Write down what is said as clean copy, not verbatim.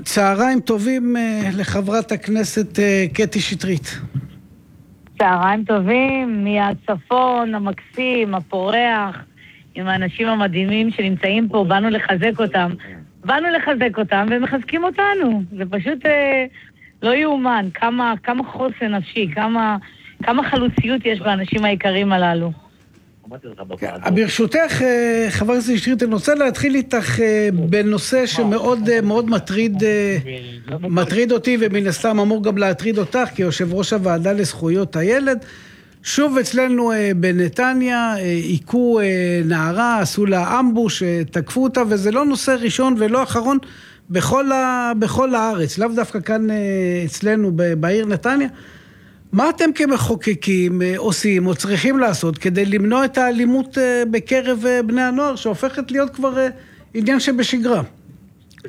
צהריים טובים לחברת הכנסת קטי שטרית. צהריים טובים מהצפון המקסים, הפורח, עם האנשים המדהימים שנמצאים פה. באנו לחזק אותם ומחזקים אותנו. זה פשוט לא יאומן כמה חוסן נפשי, כמה חלוציות יש באנשים היקרים הללו. ברשותך, חברת הכנסת שטרית, אני רוצה להתחיל איתך בנושא שמאוד מאוד מטריד אותי, ומן הסתם אמור גם להטריד אותך כיושב ראש הוועדה לזכויות הילד. שוב אצלנו בנתניה עיקו נערה, עשו לה אמבוש, תקפו אותה, וזה לא נושא ראשון ולא אחרון בכל הארץ, לאו דווקא כאן אצלנו בעיר נתניה. מה אתם כמחוקקים עושים או צריכים לעשות כדי למנוע את האלימות בקרב בני הנוער, שהופכת להיות כבר עניין שבשגרה?